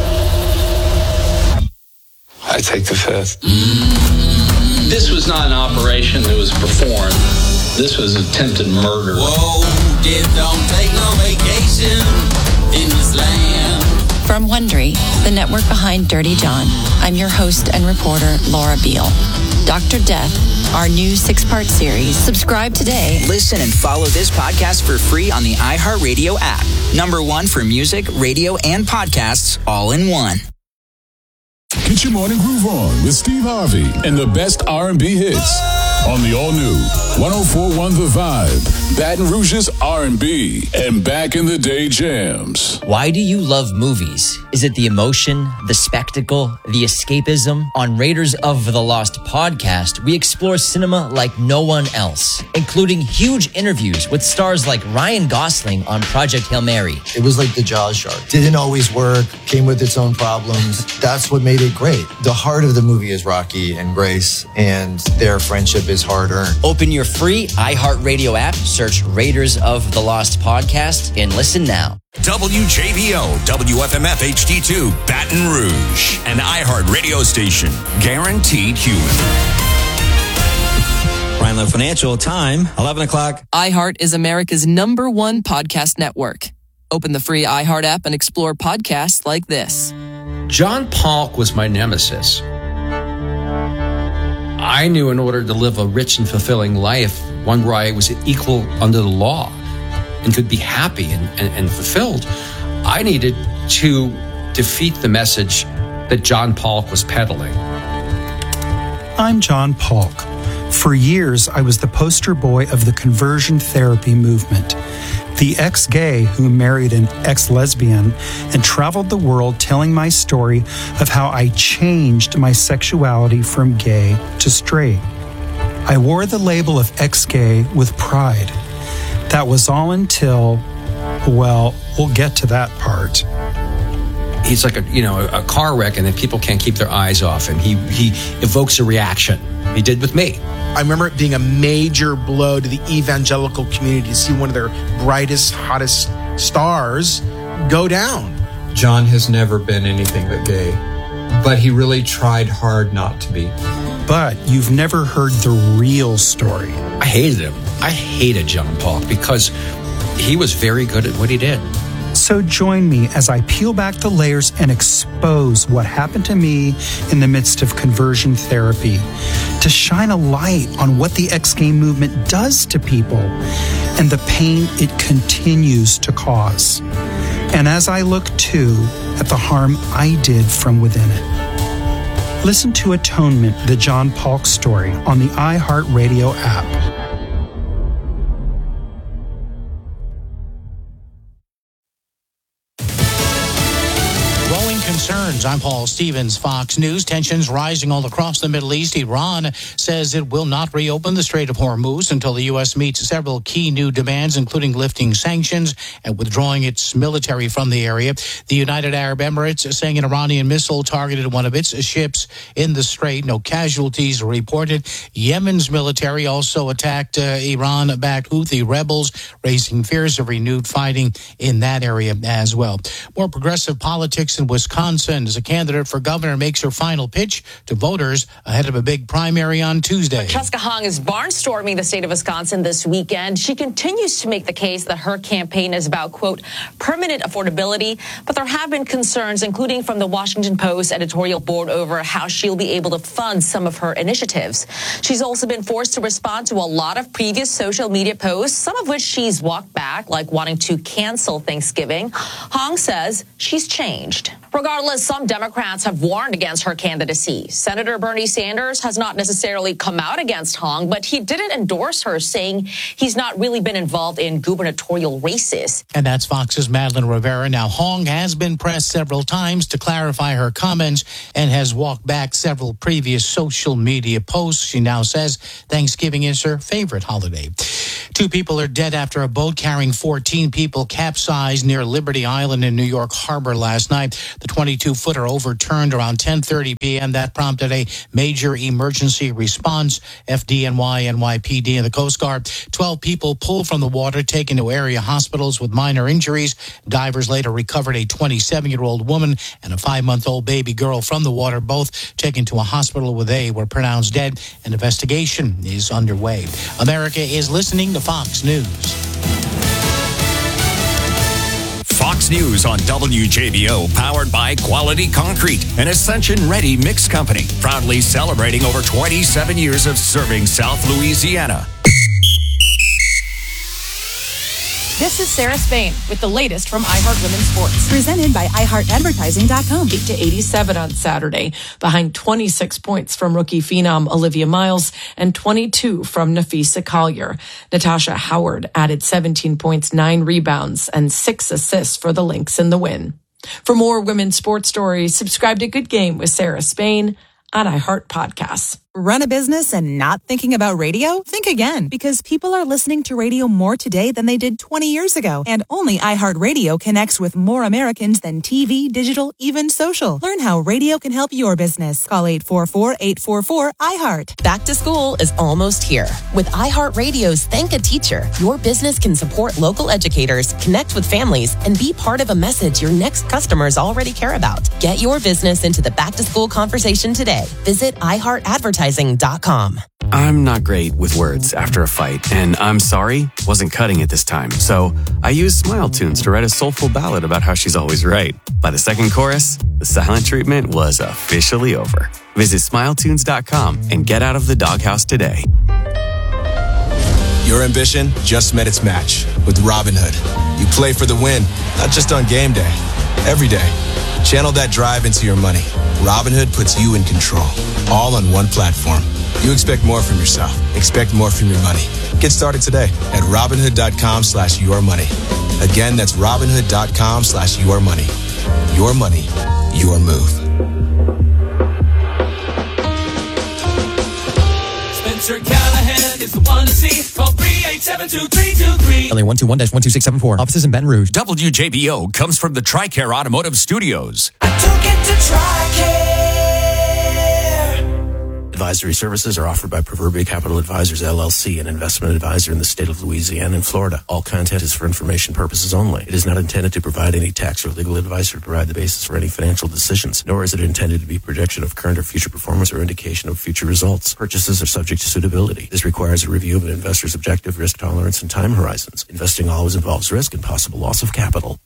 Speaker 19: I take the fifth.
Speaker 24: This was not an operation that was performed. This was attempted murder.
Speaker 25: Whoa, just don't take no vacation in this land.
Speaker 15: From Wondery, the network behind Dirty John, I'm your host and reporter, Laura Beale. Doctor Death, our new six-part series. Subscribe today.
Speaker 14: Listen and follow this podcast for free on the iHeartRadio app. Number one for music, radio, and podcasts all in one.
Speaker 26: Get your morning groove on with Steve Harvey and the best R and B hits on the all-new one oh four point one The Vibe, Baton Rouge's R and B and back in the day jams.
Speaker 27: Why do you love movies? Is it the emotion, the spectacle, the escapism? On Raiders of the Lost podcast, we explore cinema like no one else, including huge interviews with stars like Ryan Gosling on Project Hail Mary.
Speaker 28: It was like the Jaws shark. Didn't always work, came with its own problems. That's what made it great. The heart of the movie is Rocky and Grace, and their friendship is hard-earned.
Speaker 27: Open your free iHeartRadio app, search Raiders of the Lost podcast, and listen now.
Speaker 29: W J B O, W F M F H D two, Baton Rouge, an iHeart radio station, guaranteed human.
Speaker 2: Brian Lowe Financial, time, eleven o'clock.
Speaker 30: iHeart is America's number one podcast network. Open the free iHeart app and explore podcasts like this.
Speaker 31: John Polk was my nemesis. I knew in order to live a rich and fulfilling life, one where I was equal under the law and could be happy and, and, and fulfilled, I needed to defeat the message that John Polk was peddling.
Speaker 32: I'm John Polk. For years, I was the poster boy of the conversion therapy movement. The ex-gay who married an ex-lesbian and traveled the world telling my story of how I changed my sexuality from gay to straight. I wore the label of ex-gay with pride. That was all until, well, we'll get to that part.
Speaker 31: He's like a, you know, a car wreck, and then people can't keep their eyes off him. He, he evokes a reaction. He did with me.
Speaker 33: I remember it being a major blow to the evangelical community to see one of their brightest, hottest stars go down.
Speaker 34: John has never been anything but gay, but he really tried hard not to be.
Speaker 32: But you've never heard the real story.
Speaker 31: I hated him. I hated John Polk because he was very good at what he did.
Speaker 32: So join me as I peel back the layers and expose what happened to me in the midst of conversion therapy, to shine a light on what the ex-gay movement does to people and the pain it continues to cause. And as I look too at the harm I did from within it. Listen to Atonement, the John Polk story on the iHeartRadio app.
Speaker 35: Concerns. I'm Paul Stevens, Fox News. Tensions rising all across the Middle East. Iran says it will not reopen the Strait of Hormuz until the U S meets several key new demands, including lifting sanctions and withdrawing its military from the area. The United Arab Emirates saying an Iranian missile targeted one of its ships in the strait. No casualties reported. Yemen's military also attacked uh, Iran-backed Houthi rebels, raising fears of renewed fighting in that area as well. More progressive politics in Wisconsin. as a candidate for governor makes her final pitch to voters ahead of a big primary on Tuesday.
Speaker 1: Francesca Hong is barnstorming the state of Wisconsin this weekend. She continues to make the case that her campaign is about, quote, permanent affordability. But there have been concerns, including from the Washington Post editorial board, over how she'll be able to fund some of her initiatives. She's also been forced to respond to a lot of previous social media posts, some of which she's walked back, like wanting to cancel Thanksgiving. Hong says she's changed. Regardless, some Democrats have warned against her candidacy. Senator Bernie Sanders has not necessarily come out against Hong, but he didn't endorse her, saying he's not really been involved in gubernatorial races.
Speaker 35: And that's Fox's Madeline Rivera. Now, Hong has been pressed several times to clarify her comments and has walked back several previous social media posts. She now says Thanksgiving is her favorite holiday. Two people are dead after a boat carrying fourteen people capsized near Liberty Island in New York Harbor last night. The twenty-two-footer overturned around ten thirty p.m. That prompted a major emergency response. F D N Y, N Y P D, and the Coast Guard. twelve people pulled from the water, taken to area hospitals with minor injuries. Divers later recovered a twenty-seven-year-old woman and a five-month-old baby girl from the water, both taken to a hospital where they were pronounced dead. An investigation is underway. America is listening to Fox News.
Speaker 29: Fox News on W J B O, powered by Quality Concrete, an Ascension-ready mix company, proudly celebrating over twenty-seven years of serving South Louisiana.
Speaker 3: This is Sarah Spain with the latest from iHeart Women's Sports.
Speaker 4: Presented by i heart advertising dot com.
Speaker 3: eight to eighty-seven on Saturday, behind twenty-six points from rookie phenom Olivia Miles and twenty-two from Nafisa Collier. Natasha Howard added seventeen points, nine rebounds, and six assists for the Lynx in the win. For more women's sports stories, subscribe to Good Game with Sarah Spain on iHeart Podcasts.
Speaker 4: Run a business and not thinking about radio? Think again, because people are listening to radio more today than they did twenty years ago. And only iHeartRadio connects with more Americans than T V, digital, even social. Learn how radio can help your business. Call eight four four, eight four four, iHeart.
Speaker 5: Back to school is almost here. With iHeartRadio's Thank a Teacher, your business can support local educators, connect with families, and be part of a message your next customers already care about. Get your business into the back to school conversation today. Visit i heart advertising dot com.
Speaker 6: I'm not great with words after a fight, and I'm sorry wasn't cutting it this time. So I used Smile Tunes to write a soulful ballad about how she's always right. By the second chorus, the silent treatment was officially over. Visit smile tunes dot com and get out of the doghouse today.
Speaker 7: Your ambition just met its match with Robinhood. You play for the win, not just on game day, every day. Channel that drive into your money. Robinhood puts you in control, all on one platform. You expect more from yourself. Expect more from your money. Get started today at Robinhood.com slash your money. Again, that's Robinhood.com slash your money. Your money, your move.
Speaker 25: Spencer Callahan is the one to see. Call three eight seven two, three two three.
Speaker 8: L A one two one dash one two six seven four. Offices in Baton Rouge.
Speaker 29: W J B O comes from the TRICARE Automotive Studios.
Speaker 25: I took it to TRICARE.
Speaker 9: Advisory services are offered by Proverbial Capital Advisors, L L C, an investment advisor in the state of Louisiana and Florida. All content is for information purposes only. It is not intended to provide any tax or legal advice or to provide the basis for any financial decisions, nor is it intended to be projection of current or future performance or indication of future results. Purchases are subject to suitability. This requires a review of an investor's objective, risk tolerance, and time horizons. Investing always involves risk and possible loss of capital.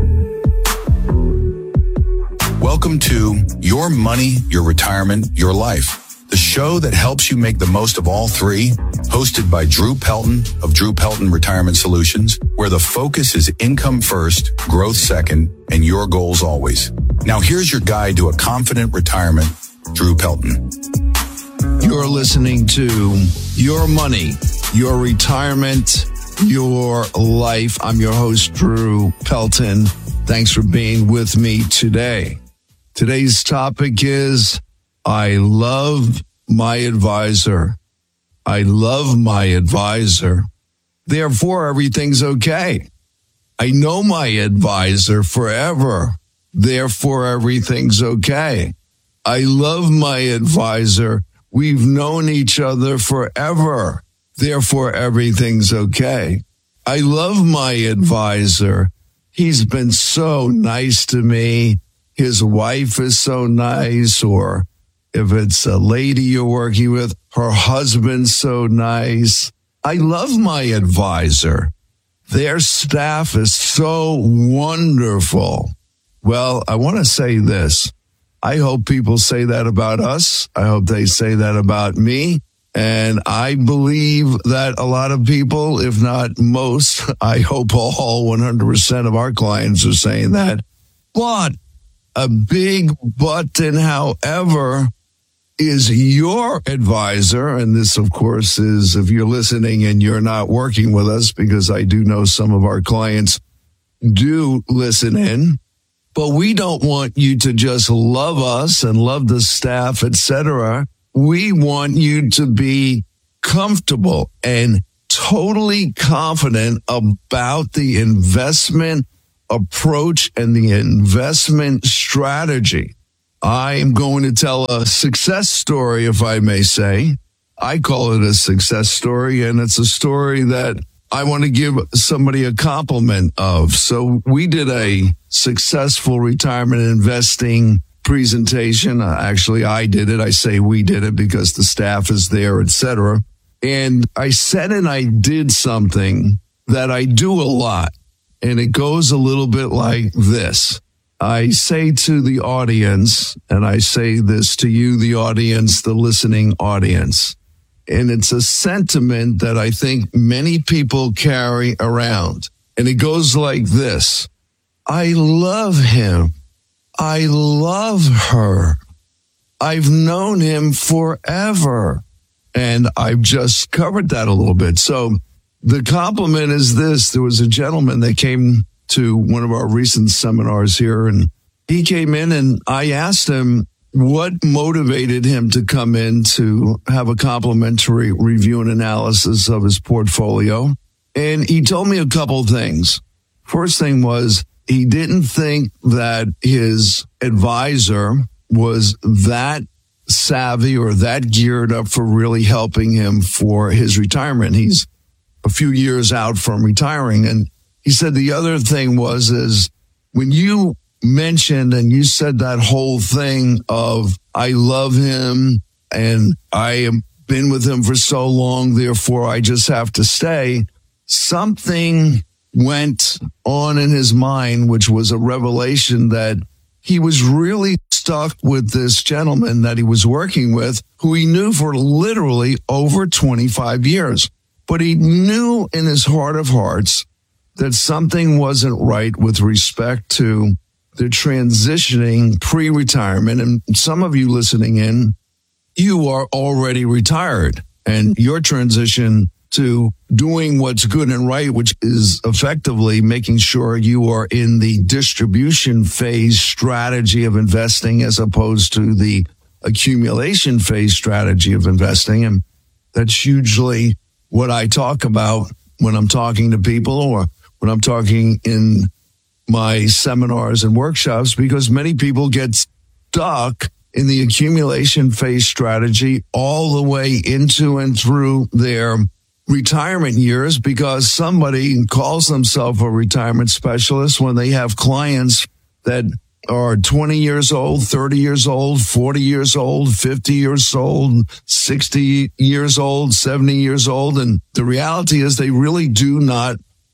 Speaker 10: Welcome to Your Money, Your Retirement, Your Life, the show that helps you make the most of all three, hosted by Drew Pelton of Drew Pelton Retirement Solutions, where the focus is income first, growth second, and your goals always. Now here's your guide to a confident retirement, Drew Pelton.
Speaker 11: You're listening to Your Money, Your Retirement, Your Life. I'm your host, Drew Pelton. Thanks for being with me today. Today's topic is I love my advisor. I love my advisor. Therefore, everything's okay. I know my advisor forever. Therefore, everything's okay. I love my advisor. We've known each other forever. Therefore, everything's okay. I love my advisor. He's been so nice to me. his wife is so nice, or if it's a lady you're working with, her husband's so nice. I love my advisor. Their staff is so wonderful. Well, I want to say this. I hope people say that about us. I hope they say that about me. And I believe that a lot of people, if not most, I hope all one hundred percent of our clients are saying that. But a big button, however, is your advisor. And this, of course, is if you're listening and you're not working with us, because I do know some of our clients do listen in. But we don't want you to just love us and love the staff, et cetera. We want you to be comfortable and totally confident about the investment approach and the investment strategy. I am going to tell a success story, if I may say. I call it a success story, and it's a story that I want to give somebody a compliment of. So we did a successful retirement investing presentation. Uh, actually, I did it. I say we did it because the staff is there, et cetera. And I said and I did something that I do a lot. And it goes a little bit like this. I say to the audience, and I say this to you, the audience, the listening audience, and it's a sentiment that I think many people carry around. And it goes like this. I love him. I love her. I've known him forever. And I've just covered that a little bit. So the compliment is this. There was a gentleman that came to one of our recent seminars here, and he came in and I asked him what motivated him to come in to have a complimentary review and analysis of his portfolio. And he told me a couple things. First thing was he didn't think that his advisor was that savvy or that geared up for really helping him for his retirement. He's a few years out from retiring. And he said the other thing was, is when you mentioned and you said that whole thing of, I love him and I have been with him for so long, therefore I just have to stay, something went on in his mind, which was a revelation that he was really stuck with this gentleman that he was working with, who he knew for literally over twenty-five years. But he knew in his heart of hearts that something wasn't right with respect to the transitioning pre-retirement. And some of you listening in, you are already retired, and your transition to doing what's good and right, which is effectively making sure you are in the distribution phase strategy of investing as opposed to the accumulation phase strategy of investing. And that's usually what I talk about when I'm talking to people or when I'm talking in my seminars and workshops, because many people get stuck in the accumulation phase strategy all the way into and through their retirement years because somebody calls themselves a retirement specialist when they have clients that are twenty years old, thirty years old, forty years old, fifty years old, sixty years old, seventy years old. And the reality is they really do not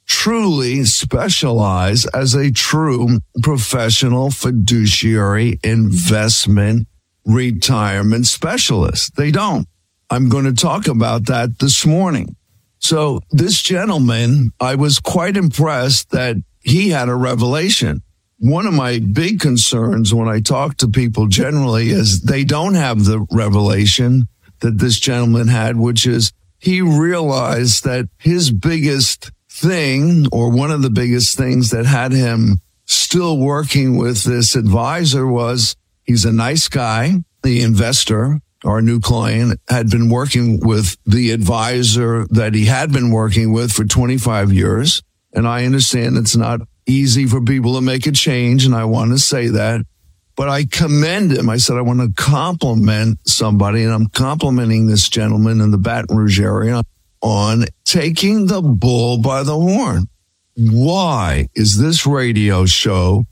Speaker 11: truly specialize as a true professional fiduciary investment retirement specialist. They don't. I'm going to talk about that this morning. So this gentleman, I was quite impressed that he had a revelation. One of my big concerns when I talk to people generally is they don't have the revelation that this gentleman had, which is he realized that his biggest thing, or one of the biggest things that had him still working with this advisor, was he's a nice guy. The investor, our new client, had been working with the advisor that he had been working with for twenty-five years. And I understand it's not easy for people to make a change, and I want to say that. But I commend him. I said, I want to compliment somebody, and I'm complimenting this gentleman in the Baton Rouge area on taking the bull by the horn. Why is this radio show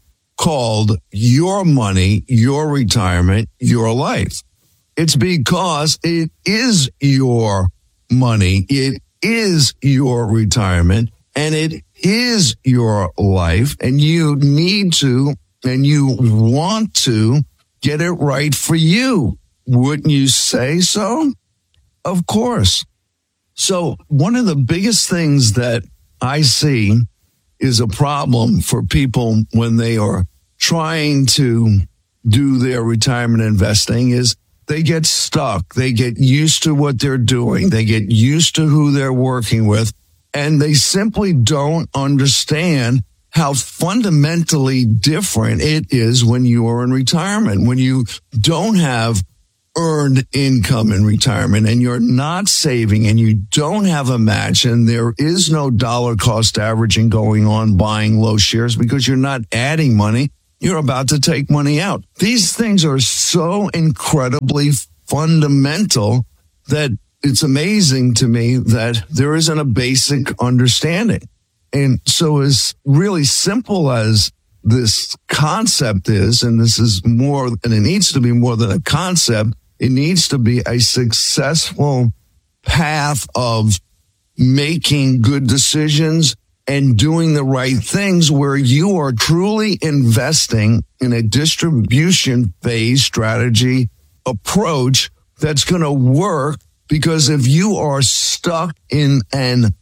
Speaker 11: called Your Money, Your Retirement, Your Life? It's because it is your money. It is your retirement, and it is your life, and you need to and you want to get it right for you. Wouldn't you say so? Of course. So one of the biggest things that I see is a problem for people when they are trying to do their retirement investing is they get stuck. They get used to what they're doing. They get used to who they're working with, and they simply don't understand how fundamentally different it is when you are in retirement, when you don't have earned income in retirement and you're not saving and you don't have a match and there is no dollar cost averaging going on buying low shares because you're not adding money. You're about to take money out. These things are so incredibly fundamental that it's amazing to me that there isn't a basic understanding. And so as really simple as this concept is, and this is more, and it needs to be more than a concept, it needs to be a successful path of making good decisions and doing the right things where you are truly investing in a distribution phase strategy approach that's going to work. Because if you are stuck in an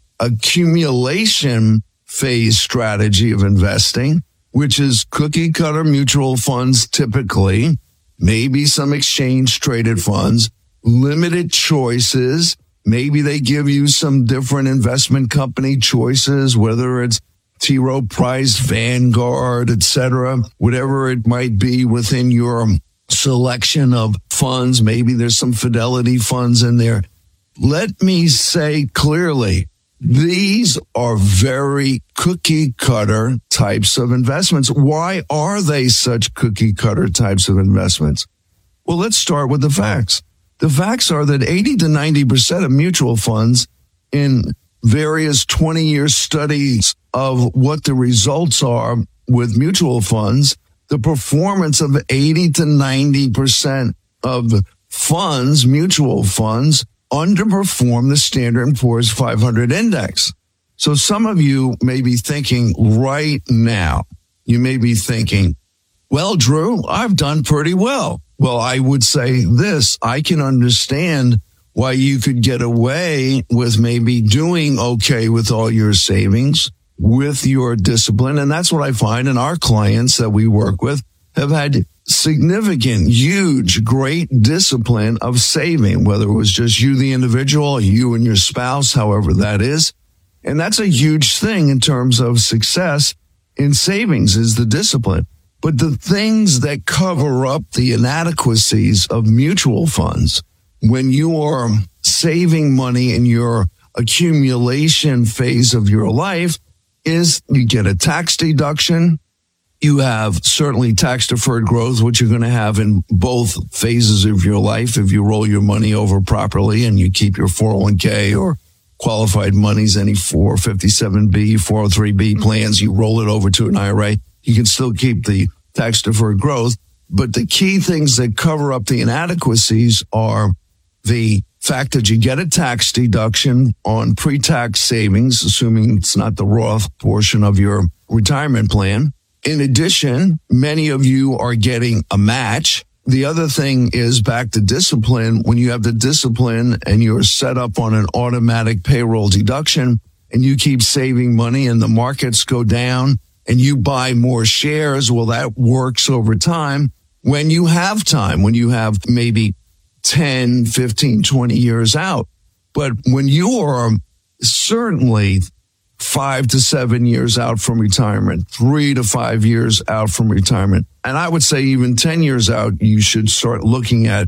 Speaker 11: accumulation phase strategy of investing, which is cookie cutter mutual funds typically, maybe some exchange traded funds, limited choices. Maybe they give you some different investment company choices, whether it's T. Rowe Price, Vanguard, et cetera, whatever it might be within your selection of funds. Maybe there's some Fidelity funds in there. Let me say clearly, these are very cookie cutter types of investments. Why are they such cookie cutter types of investments? Well, let's start with the facts. The facts are that eighty to ninety percent of mutual funds in various twenty-year studies of what the results are with mutual funds, the performance of eighty to ninety percent of funds, mutual funds, underperform the Standard and Poor's five hundred index. So some of you may be thinking right now, you may be thinking, well, Drew, I've done pretty well. Well, I would say this, I can understand why you could get away with maybe doing okay with all your savings, with your discipline. And that's what I find in our clients that we work with have had significant, huge, great discipline of saving, whether it was just you, the individual, you and your spouse, however that is. And that's a huge thing in terms of success in savings is the discipline. But the things that cover up the inadequacies of mutual funds, when you are saving money in your accumulation phase of your life, is you get a tax deduction. You have certainly tax deferred growth, which you're going to have in both phases of your life if you roll your money over properly and you keep your four oh one k or qualified monies, any four fifty-seven B, four oh three B plans, you roll it over to an I R A. You can still keep the tax deferred growth. But the key things that cover up the inadequacies are the fact that you get a tax deduction on pre-tax savings, assuming it's not the Roth portion of your retirement plan. In addition, many of you are getting a match. The other thing is back to discipline. When you have the discipline and you're set up on an automatic payroll deduction and you keep saving money and the markets go down and you buy more shares, well, that works over time. When you have time, when you have maybe ten, fifteen, twenty years out. But when you are certainly five to seven years out from retirement, three to five years out from retirement, and I would say even ten years out, you should start looking at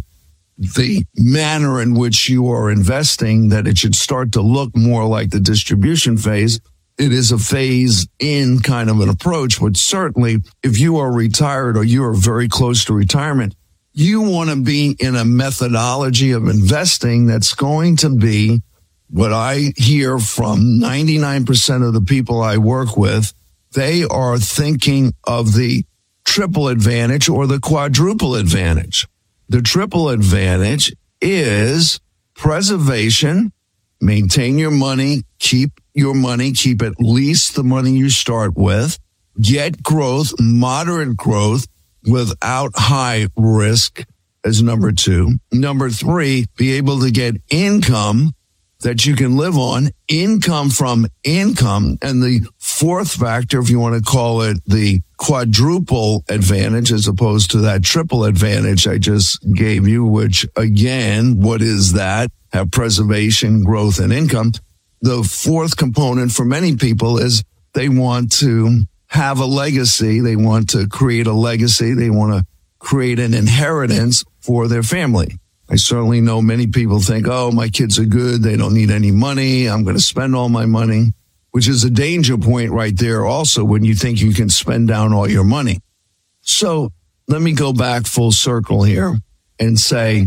Speaker 11: the manner in which you are investing, that it should start to look more like the distribution phase. It is a phase in kind of an approach, but certainly if you are retired or you are very close to retirement, you want to be in a methodology of investing that's going to be what I hear from ninety-nine percent of the people I work with. They are thinking of the triple advantage or the quadruple advantage. The triple advantage is preservation, maintain your money, keep your money, keep at least the money you start with, get growth, moderate growth without high risk as number two. Number three, be able to get income that you can live on, income from income. And the fourth factor, if you want to call it the quadruple advantage as opposed to that triple advantage I just gave you, which again, what is that? Have preservation, growth, and income. The fourth component for many people is they want to have a legacy. They want to create a legacy. They want to create an inheritance for their family. I certainly know many people think, oh, my kids are good. They don't need any money. I'm going to spend all my money, which is a danger point right there also when you think you can spend down all your money. So let me go back full circle here and say,